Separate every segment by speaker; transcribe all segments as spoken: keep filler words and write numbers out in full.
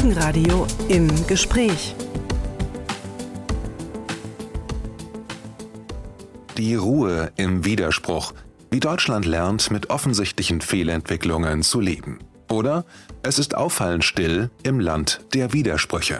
Speaker 1: Gegenradio im Gespräch.
Speaker 2: Die Ruhe im Widerspruch, wie Deutschland lernt, mit offensichtlichen Fehlentwicklungen zu leben. Oder es ist auffallend still im Land der Widersprüche.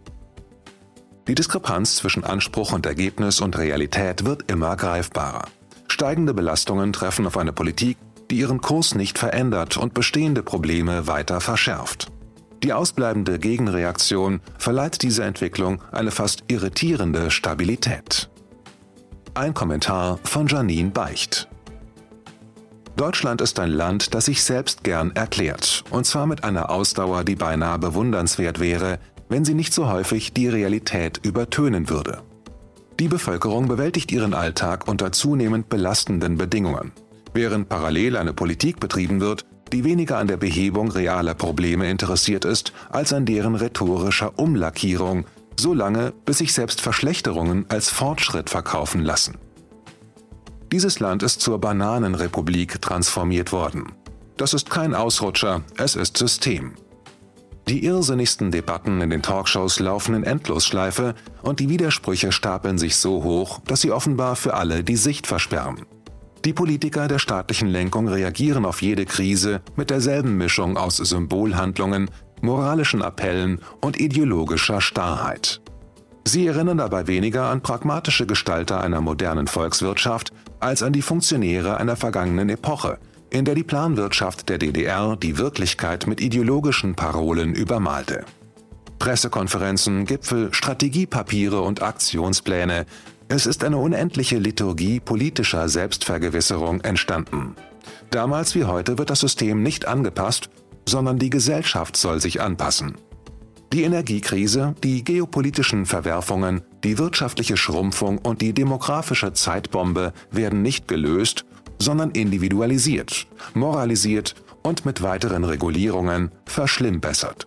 Speaker 2: Die Diskrepanz zwischen Anspruch und Ergebnis und Realität wird immer greifbarer. Steigende Belastungen treffen auf eine Politik, die ihren Kurs nicht verändert und bestehende Probleme weiter verschärft. Die ausbleibende Gegenreaktion verleiht dieser Entwicklung eine fast irritierende Stabilität. Ein Kommentar von Janine Beicht. Deutschland ist ein Land, das sich selbst gern erklärt, und zwar mit einer Ausdauer, die beinahe bewundernswert wäre, wenn sie nicht so häufig die Realität übertönen würde. Die Bevölkerung bewältigt ihren Alltag unter zunehmend belastenden Bedingungen, während parallel eine Politik betrieben wird, die weniger an der Behebung realer Probleme interessiert ist, als an deren rhetorischer Umlackierung, so lange, bis sich selbst Verschlechterungen als Fortschritt verkaufen lassen. Dieses Land ist zur Bananenrepublik transformiert worden. Das ist kein Ausrutscher, es ist System. Die irrsinnigsten Debatten in den Talkshows laufen in Endlosschleife und die Widersprüche stapeln sich so hoch, dass sie offenbar für alle die Sicht versperren. Die Politiker der staatlichen Lenkung reagieren auf jede Krise mit derselben Mischung aus Symbolhandlungen, moralischen Appellen und ideologischer Starrheit. Sie erinnern dabei weniger an pragmatische Gestalter einer modernen Volkswirtschaft als an die Funktionäre einer vergangenen Epoche, in der die Planwirtschaft der D D R die Wirklichkeit mit ideologischen Parolen übermalte. Pressekonferenzen, Gipfel, Strategiepapiere und Aktionspläne – es ist eine unendliche Liturgie politischer Selbstvergewisserung entstanden. Damals wie heute wird das System nicht angepasst, sondern die Gesellschaft soll sich anpassen. Die Energiekrise, die geopolitischen Verwerfungen, die wirtschaftliche Schrumpfung und die demografische Zeitbombe werden nicht gelöst, sondern individualisiert, moralisiert und mit weiteren Regulierungen verschlimmbessert.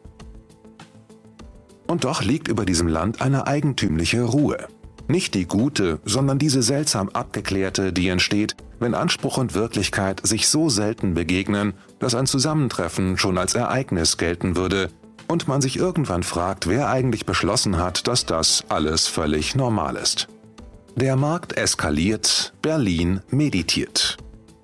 Speaker 2: Und doch liegt über diesem Land eine eigentümliche Ruhe. Nicht die gute, sondern diese seltsam abgeklärte, die entsteht, wenn Anspruch und Wirklichkeit sich so selten begegnen, dass ein Zusammentreffen schon als Ereignis gelten würde und man sich irgendwann fragt, wer eigentlich beschlossen hat, dass das alles völlig normal ist. Der Markt eskaliert, Berlin meditiert.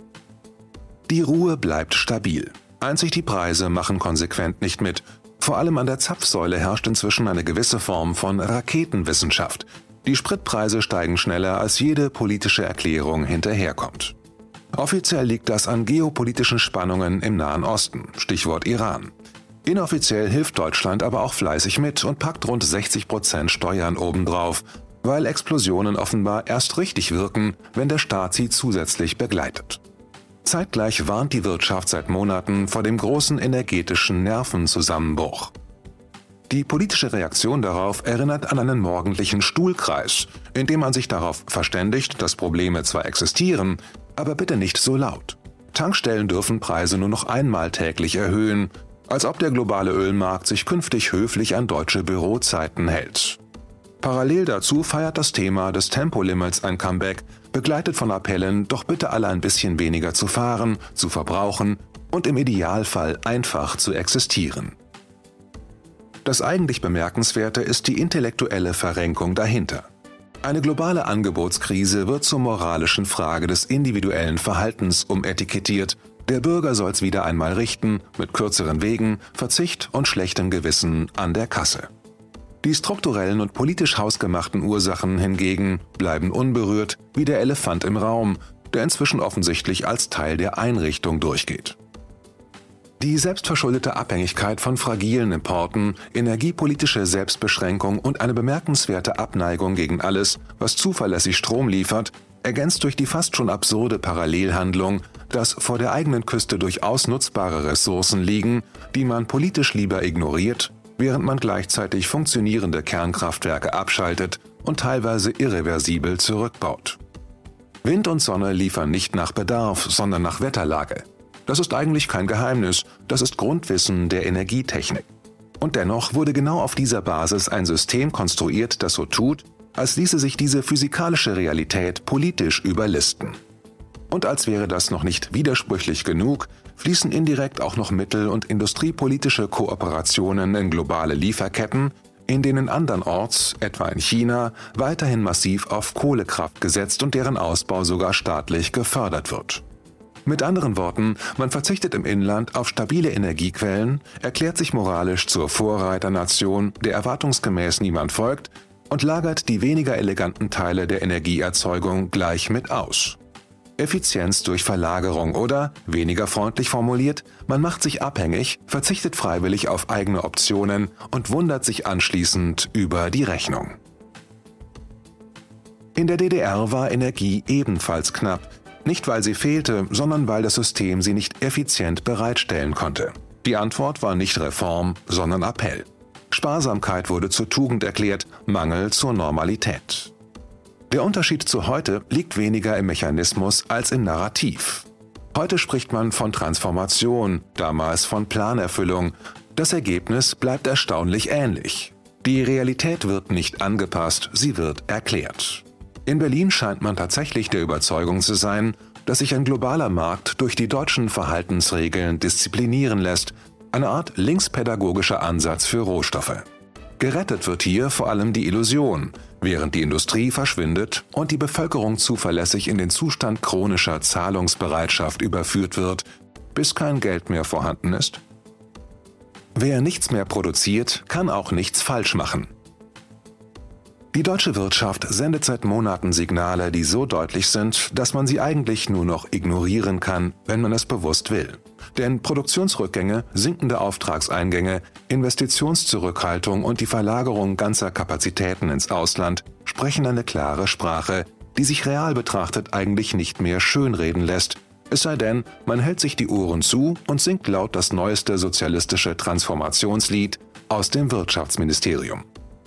Speaker 2: Die Ruhe bleibt stabil. Einzig die Preise machen konsequent nicht mit. Vor allem an der Zapfsäule herrscht inzwischen eine gewisse Form von Raketenwissenschaft. Die Spritpreise steigen schneller, als jede politische Erklärung hinterherkommt. Offiziell liegt das an geopolitischen Spannungen im Nahen Osten, Stichwort Iran. Inoffiziell hilft Deutschland aber auch fleißig mit und packt rund sechzig Prozent Steuern obendrauf, weil Explosionen offenbar erst richtig wirken, wenn der Staat sie zusätzlich begleitet. Zeitgleich warnt die Wirtschaft seit Monaten vor dem großen energetischen Nervenzusammenbruch. Die politische Reaktion darauf erinnert an einen morgendlichen Stuhlkreis, in dem man sich darauf verständigt, dass Probleme zwar existieren, aber bitte nicht so laut. Tankstellen dürfen Preise nur noch einmal täglich erhöhen, als ob der globale Ölmarkt sich künftig höflich an deutsche Bürozeiten hält. Parallel dazu feiert das Thema des Tempolimits ein Comeback, begleitet von Appellen, doch bitte alle ein bisschen weniger zu fahren, zu verbrauchen und im Idealfall einfach zu existieren. Das eigentlich Bemerkenswerte ist die intellektuelle Verrenkung dahinter. Eine globale Angebotskrise wird zur moralischen Frage des individuellen Verhaltens umetikettiert. Der Bürger soll's wieder einmal richten, mit kürzeren Wegen, Verzicht und schlechtem Gewissen an der Kasse. Die strukturellen und politisch hausgemachten Ursachen hingegen bleiben unberührt wie der Elefant im Raum, der inzwischen offensichtlich als Teil der Einrichtung durchgeht. Die selbstverschuldete Abhängigkeit von fragilen Importen, energiepolitische Selbstbeschränkung und eine bemerkenswerte Abneigung gegen alles, was zuverlässig Strom liefert, ergänzt durch die fast schon absurde Parallelhandlung, dass vor der eigenen Küste durchaus nutzbare Ressourcen liegen, die man politisch lieber ignoriert, während man gleichzeitig funktionierende Kernkraftwerke abschaltet und teilweise irreversibel zurückbaut. Wind und Sonne liefern nicht nach Bedarf, sondern nach Wetterlage. Das ist eigentlich kein Geheimnis, das ist Grundwissen der Energietechnik. Und dennoch wurde genau auf dieser Basis ein System konstruiert, das so tut, als ließe sich diese physikalische Realität politisch überlisten. Und als wäre das noch nicht widersprüchlich genug, fließen indirekt auch noch mittel- und industriepolitische Kooperationen in globale Lieferketten, in denen andernorts, etwa in China, weiterhin massiv auf Kohlekraft gesetzt und deren Ausbau sogar staatlich gefördert wird. Mit anderen Worten, man verzichtet im Inland auf stabile Energiequellen, erklärt sich moralisch zur Vorreiternation, der erwartungsgemäß niemand folgt, und lagert die weniger eleganten Teile der Energieerzeugung gleich mit aus. Effizienz durch Verlagerung oder, weniger freundlich formuliert, man macht sich abhängig, verzichtet freiwillig auf eigene Optionen und wundert sich anschließend über die Rechnung. In der D D R war Energie ebenfalls knapp, nicht weil sie fehlte, sondern weil das System sie nicht effizient bereitstellen konnte. Die Antwort war nicht Reform, sondern Appell. Sparsamkeit wurde zur Tugend erklärt, Mangel zur Normalität. Der Unterschied zu heute liegt weniger im Mechanismus als im Narrativ. Heute spricht man von Transformation, damals von Planerfüllung. Das Ergebnis bleibt erstaunlich ähnlich. Die Realität wird nicht angepasst, sie wird erklärt. In Berlin scheint man tatsächlich der Überzeugung zu sein, dass sich ein globaler Markt durch die deutschen Verhaltensregeln disziplinieren lässt, eine Art linkspädagogischer Ansatz für Rohstoffe. Gerettet wird hier vor allem die Illusion, während die Industrie verschwindet und die Bevölkerung zuverlässig in den Zustand chronischer Zahlungsbereitschaft überführt wird, bis kein Geld mehr vorhanden ist. Wer nichts mehr produziert, kann auch nichts falsch machen. Die deutsche Wirtschaft sendet seit Monaten Signale, die so deutlich sind, dass man sie eigentlich nur noch ignorieren kann, wenn man es bewusst will. Denn Produktionsrückgänge, sinkende Auftragseingänge, Investitionszurückhaltung und die Verlagerung ganzer Kapazitäten ins Ausland sprechen eine klare Sprache, die sich real betrachtet eigentlich nicht mehr schönreden lässt, es sei denn, man hält sich die Ohren zu und singt laut das neueste sozialistische Transformationslied aus dem Wirtschaftsministerium.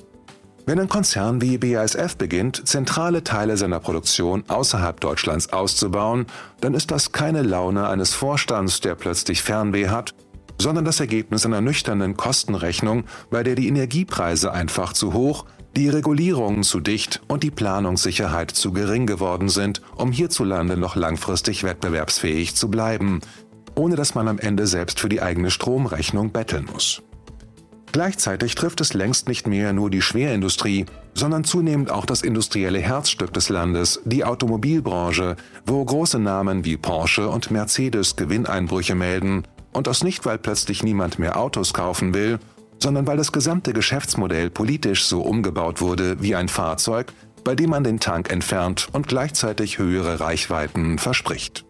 Speaker 2: Wenn ein Konzern wie B A S F beginnt, zentrale Teile seiner Produktion außerhalb Deutschlands auszubauen, dann ist das keine Laune eines Vorstands, der plötzlich Fernweh hat, sondern das Ergebnis einer nüchternen Kostenrechnung, bei der die Energiepreise einfach zu hoch, die Regulierungen zu dicht und die Planungssicherheit zu gering geworden sind, um hierzulande noch langfristig wettbewerbsfähig zu bleiben, ohne dass man am Ende selbst für die eigene Stromrechnung betteln muss. Gleichzeitig trifft es längst nicht mehr nur die Schwerindustrie, sondern zunehmend auch das industrielle Herzstück des Landes, die Automobilbranche, wo große Namen wie Porsche und Mercedes Gewinneinbrüche melden, und das nicht, weil plötzlich niemand mehr Autos kaufen will, sondern weil das gesamte Geschäftsmodell politisch so umgebaut wurde wie ein Fahrzeug, bei dem man den Tank entfernt und gleichzeitig höhere Reichweiten verspricht.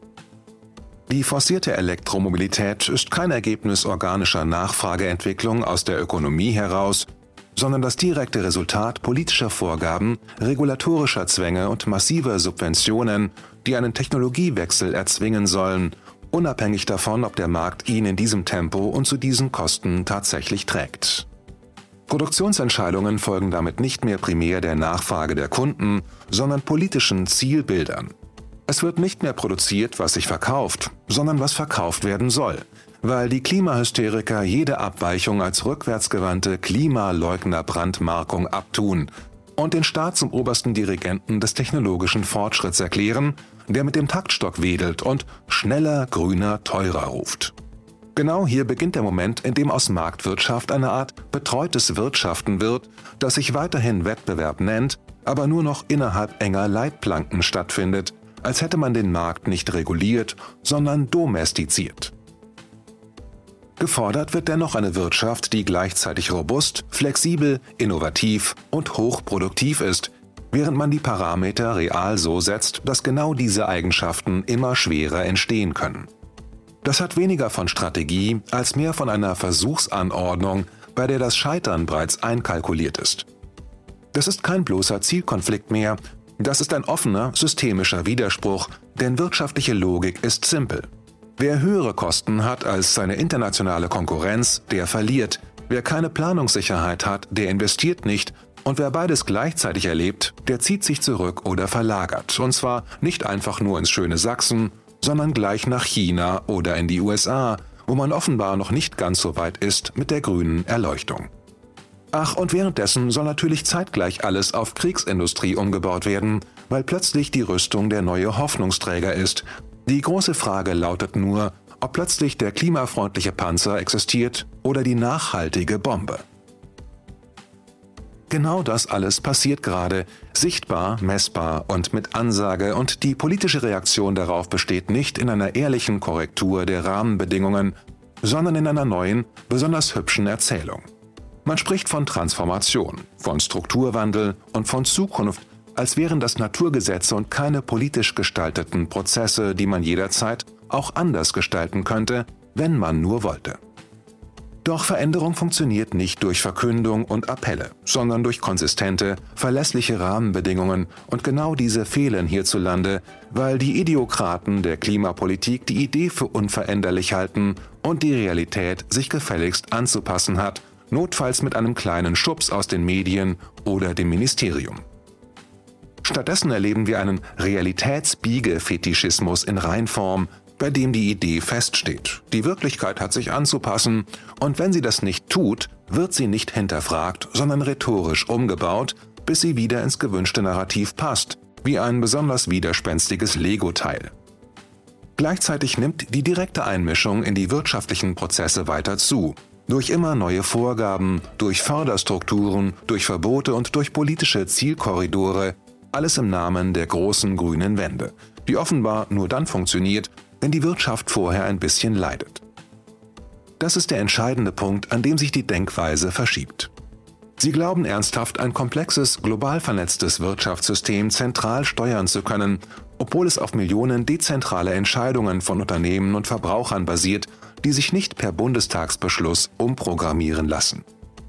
Speaker 2: Die forcierte Elektromobilität ist kein Ergebnis organischer Nachfrageentwicklung aus der Ökonomie heraus, sondern das direkte Resultat politischer Vorgaben, regulatorischer Zwänge und massiver Subventionen, die einen Technologiewechsel erzwingen sollen, unabhängig davon, ob der Markt ihn in diesem Tempo und zu diesen Kosten tatsächlich trägt. Produktionsentscheidungen folgen damit nicht mehr primär der Nachfrage der Kunden, sondern politischen Zielbildern. Es wird nicht mehr produziert, was sich verkauft, sondern was verkauft werden soll, weil die Klimahysteriker jede Abweichung als rückwärtsgewandte Klimaleugner-Brandmarkung abtun und den Staat zum obersten Dirigenten des technologischen Fortschritts erklären, der mit dem Taktstock wedelt und schneller, grüner, teurer ruft. Genau hier beginnt der Moment, in dem aus Marktwirtschaft eine Art betreutes Wirtschaften wird, das sich weiterhin Wettbewerb nennt, aber nur noch innerhalb enger Leitplanken stattfindet, als hätte man den Markt nicht reguliert, sondern domestiziert. Gefordert wird dennoch eine Wirtschaft, die gleichzeitig robust, flexibel, innovativ und hochproduktiv ist, während man die Parameter real so setzt, dass genau diese Eigenschaften immer schwerer entstehen können. Das hat weniger von Strategie als mehr von einer Versuchsanordnung, bei der das Scheitern bereits einkalkuliert ist. Das ist kein bloßer Zielkonflikt mehr, das ist ein offener, systemischer Widerspruch, denn wirtschaftliche Logik ist simpel. Wer höhere Kosten hat als seine internationale Konkurrenz, der verliert. Wer keine Planungssicherheit hat, der investiert nicht. Und wer beides gleichzeitig erlebt, der zieht sich zurück oder verlagert. Und zwar nicht einfach nur ins schöne Sachsen, sondern gleich nach China oder in die U S A, wo man offenbar noch nicht ganz so weit ist mit der grünen Erleuchtung. Ach, und währenddessen soll natürlich zeitgleich alles auf Kriegsindustrie umgebaut werden, weil plötzlich die Rüstung der neue Hoffnungsträger ist. Die große Frage lautet nur, ob plötzlich der klimafreundliche Panzer existiert oder die nachhaltige Bombe. Genau das alles passiert gerade, sichtbar, messbar und mit Ansage, und die politische Reaktion darauf besteht nicht in einer ehrlichen Korrektur der Rahmenbedingungen, sondern in einer neuen, besonders hübschen Erzählung. Man spricht von Transformation, von Strukturwandel und von Zukunft, als wären das Naturgesetze und keine politisch gestalteten Prozesse, die man jederzeit auch anders gestalten könnte, wenn man nur wollte. Doch Veränderung funktioniert nicht durch Verkündung und Appelle, sondern durch konsistente, verlässliche Rahmenbedingungen, und genau diese fehlen hierzulande, weil die Idiokraten der Klimapolitik die Idee für unveränderlich halten und die Realität sich gefälligst anzupassen hat, notfalls mit einem kleinen Schubs aus den Medien oder dem Ministerium. Stattdessen erleben wir einen Realitätsbiege-Fetischismus in Reinform, bei dem die Idee feststeht. Die Wirklichkeit hat sich anzupassen, und wenn sie das nicht tut, wird sie nicht hinterfragt, sondern rhetorisch umgebaut, bis sie wieder ins gewünschte Narrativ passt, wie ein besonders widerspenstiges Lego-Teil. Gleichzeitig nimmt die direkte Einmischung in die wirtschaftlichen Prozesse weiter zu, durch immer neue Vorgaben, durch Förderstrukturen, durch Verbote und durch politische Zielkorridore, alles im Namen der großen grünen Wende, die offenbar nur dann funktioniert, wenn die Wirtschaft vorher ein bisschen leidet. Das ist der entscheidende Punkt, an dem sich die Denkweise verschiebt. Sie glauben ernsthaft, ein komplexes, global vernetztes Wirtschaftssystem zentral steuern zu können, obwohl es auf Millionen dezentrale Entscheidungen von Unternehmen und Verbrauchern basiert, die sich nicht per Bundestagsbeschluss umprogrammieren lassen.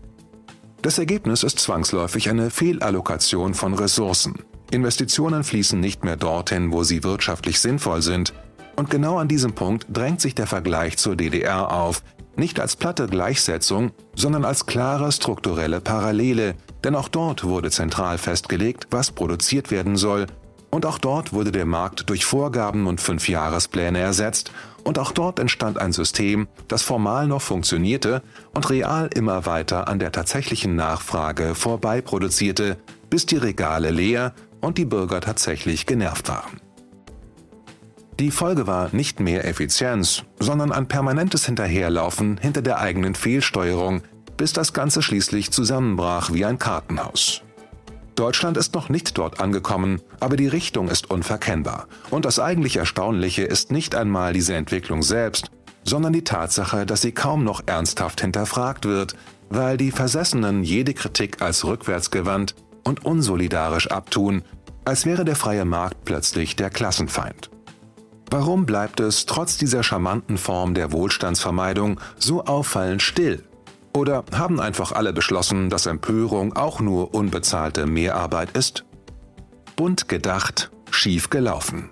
Speaker 2: Das Ergebnis ist zwangsläufig eine Fehlallokation von Ressourcen. Investitionen fließen nicht mehr dorthin, wo sie wirtschaftlich sinnvoll sind. Und genau an diesem Punkt drängt sich der Vergleich zur D D R auf, nicht als platte Gleichsetzung, sondern als klare strukturelle Parallele, denn auch dort wurde zentral festgelegt, was produziert werden soll, und auch dort wurde der Markt durch Vorgaben und Fünfjahrespläne ersetzt, und auch dort entstand ein System, das formal noch funktionierte und real immer weiter an der tatsächlichen Nachfrage vorbei produzierte, bis die Regale leer und die Bürger tatsächlich genervt waren. Die Folge war nicht mehr Effizienz, sondern ein permanentes Hinterherlaufen hinter der eigenen Fehlsteuerung, bis das Ganze schließlich zusammenbrach wie ein Kartenhaus. Deutschland ist noch nicht dort angekommen, aber die Richtung ist unverkennbar. Und das eigentlich Erstaunliche ist nicht einmal diese Entwicklung selbst, sondern die Tatsache, dass sie kaum noch ernsthaft hinterfragt wird, weil die Versessenen jede Kritik als rückwärtsgewandt und unsolidarisch abtun, als wäre der freie Markt plötzlich der Klassenfeind. Warum bleibt es trotz dieser charmanten Form der Wohlstandsvermeidung so auffallend still? Oder haben einfach alle beschlossen, dass Empörung auch nur unbezahlte Mehrarbeit ist? Bunt gedacht, schief gelaufen.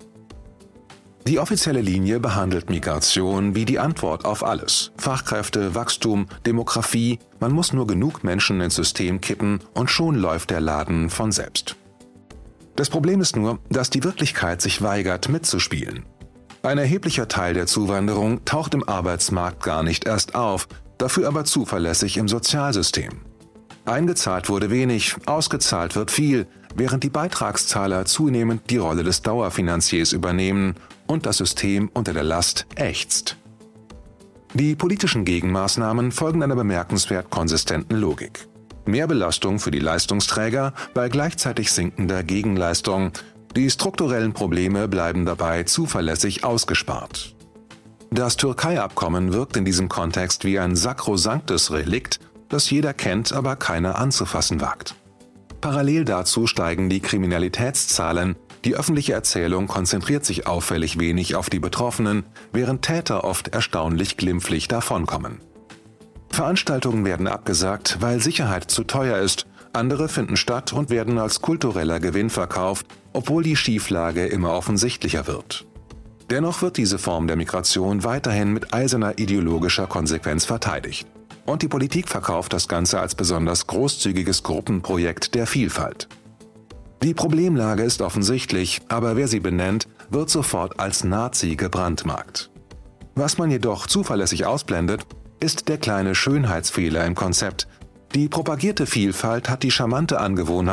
Speaker 2: Die offizielle Linie behandelt Migration wie die Antwort auf alles. Fachkräfte, Wachstum, Demografie, man muss nur genug Menschen ins System kippen und schon läuft der Laden von selbst. Das Problem ist nur, dass die Wirklichkeit sich weigert mitzuspielen. Ein erheblicher Teil der Zuwanderung taucht im Arbeitsmarkt gar nicht erst auf, dafür aber zuverlässig im Sozialsystem. Eingezahlt wurde wenig, ausgezahlt wird viel, während die Beitragszahler zunehmend die Rolle des Dauerfinanziers übernehmen und das System unter der Last ächzt. Die politischen Gegenmaßnahmen folgen einer bemerkenswert konsistenten Logik. Mehr Belastung für die Leistungsträger bei gleichzeitig sinkender Gegenleistung. Die strukturellen Probleme bleiben dabei zuverlässig ausgespart. Das Türkei-Abkommen wirkt in diesem Kontext wie ein sakrosanktes Relikt, das jeder kennt, aber keiner anzufassen wagt. Parallel dazu steigen die Kriminalitätszahlen, die öffentliche Erzählung konzentriert sich auffällig wenig auf die Betroffenen, während Täter oft erstaunlich glimpflich davonkommen. Veranstaltungen werden abgesagt, weil Sicherheit zu teuer ist, andere finden statt und werden als kultureller Gewinn verkauft, obwohl die Schieflage immer offensichtlicher wird. Dennoch wird diese Form der Migration weiterhin mit eiserner ideologischer Konsequenz verteidigt. Und die Politik verkauft das Ganze als besonders großzügiges Gruppenprojekt der Vielfalt. Die Problemlage ist offensichtlich, aber wer sie benennt, wird sofort als Nazi gebrandmarkt. Was man jedoch zuverlässig ausblendet, ist der kleine Schönheitsfehler im Konzept. Die propagierte Vielfalt hat die charmante Angewohnheit,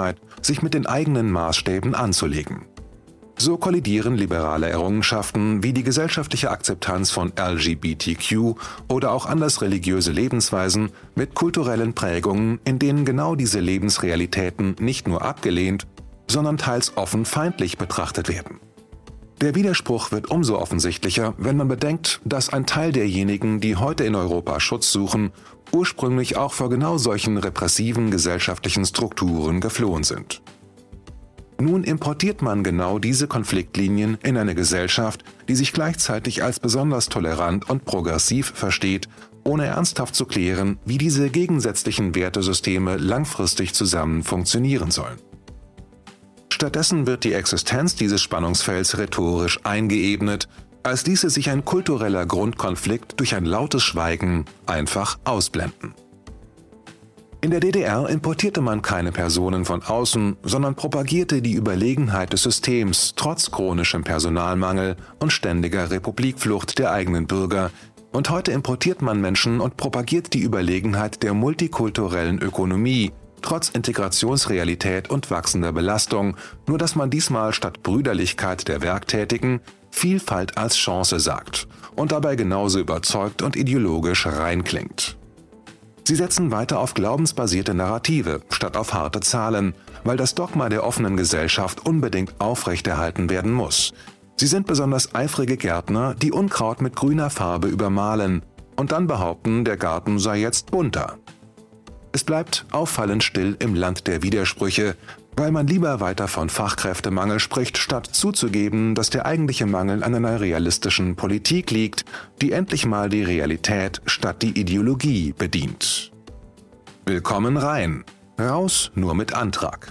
Speaker 2: sich mit den eigenen Maßstäben anzulegen. So kollidieren liberale Errungenschaften wie die gesellschaftliche Akzeptanz von L G B T Q oder auch andersreligiöse Lebensweisen mit kulturellen Prägungen, in denen genau diese Lebensrealitäten nicht nur abgelehnt, sondern teils offen feindlich betrachtet werden. Der Widerspruch wird umso offensichtlicher, wenn man bedenkt, dass ein Teil derjenigen, die heute in Europa Schutz suchen, ursprünglich auch vor genau solchen repressiven gesellschaftlichen Strukturen geflohen sind. Nun importiert man genau diese Konfliktlinien in eine Gesellschaft, die sich gleichzeitig als besonders tolerant und progressiv versteht, ohne ernsthaft zu klären, wie diese gegensätzlichen Wertesysteme langfristig zusammen funktionieren sollen. Stattdessen wird die Existenz dieses Spannungsfelds rhetorisch eingeebnet, als ließe sich ein kultureller Grundkonflikt durch ein lautes Schweigen einfach ausblenden. In der D D R importierte man keine Personen von außen, sondern propagierte die Überlegenheit des Systems trotz chronischem Personalmangel und ständiger Republikflucht der eigenen Bürger. Und heute importiert man Menschen und propagiert die Überlegenheit der multikulturellen Ökonomie, trotz Integrationsrealität und wachsender Belastung, nur dass man diesmal statt Brüderlichkeit der Werktätigen Vielfalt als Chance sagt und dabei genauso überzeugt und ideologisch reinklingt. Sie setzen weiter auf glaubensbasierte Narrative statt auf harte Zahlen, weil das Dogma der offenen Gesellschaft unbedingt aufrechterhalten werden muss. Sie sind besonders eifrige Gärtner, die Unkraut mit grüner Farbe übermalen und dann behaupten, der Garten sei jetzt bunter. Es bleibt auffallend still im Land der Widersprüche, weil man lieber weiter von Fachkräftemangel spricht, statt zuzugeben, dass der eigentliche Mangel an einer realistischen Politik liegt, die endlich mal die Realität statt die Ideologie bedient. Willkommen rein, raus nur mit Antrag.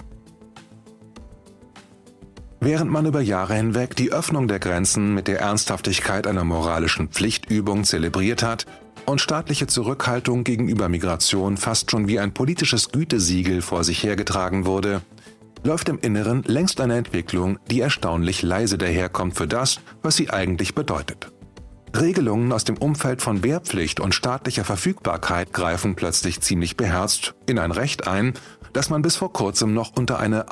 Speaker 2: Während man über Jahre hinweg die Öffnung der Grenzen mit der Ernsthaftigkeit einer moralischen Pflichtübung zelebriert hat und staatliche Zurückhaltung gegenüber Migration fast schon wie ein politisches Gütesiegel vor sich hergetragen wurde, läuft im Inneren längst eine Entwicklung, die erstaunlich leise daherkommt für das, was sie eigentlich bedeutet. Regelungen aus dem Umfeld von Wehrpflicht und staatlicher Verfügbarkeit greifen plötzlich ziemlich beherzt in ein Recht ein, das man bis vor kurzem noch unter eine